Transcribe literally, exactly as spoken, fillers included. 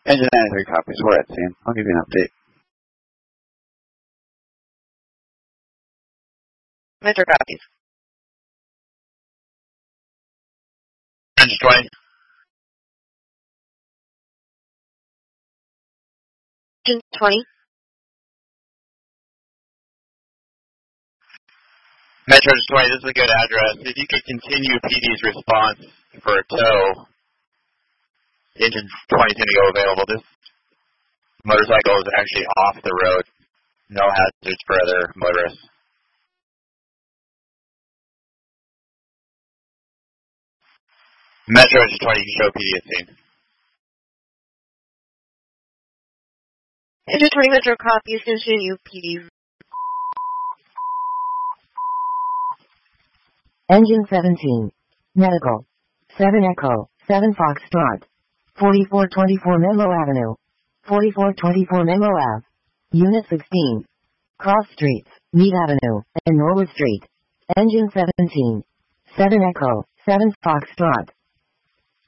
Engine ninety-three copies. We're at scene. I'll give you an update. Metro copies. Engine twenty. Engine twenty. Metro twenty, this is a good address. If you could continue P D's response for a tow, engine twenty is going to go available. This motorcycle is actually off the road. No hazards for other motorists. Metro engine twenty, you can show P D at scene. Engine twenty Metro copies, continue P D. Engine seventeen. Medical. seven Echo, seven Foxtrot. forty-four twenty-four Menlo Avenue. forty-four twenty-four Menlo Ave. Unit sixteen. Cross Streets, Mead Avenue, and Norwood Street. Engine seventeen. seven Echo, seven Foxtrot.